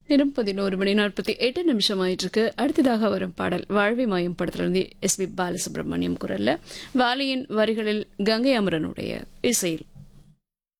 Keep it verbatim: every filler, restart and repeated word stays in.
நேரம் பதினோரு மணி நாற்பத்தி எட்டு நிமிஷம் ஆயிட்டு இருக்கு. அடுத்ததாக வரும் பாடல் வாழ்வை மாயம் படத்திலிருந்து எஸ் பி பாலசுப்ரமணியம் குரல்ல வாலியின் வரிகளில் கங்கை அமரனுடைய இசையில்.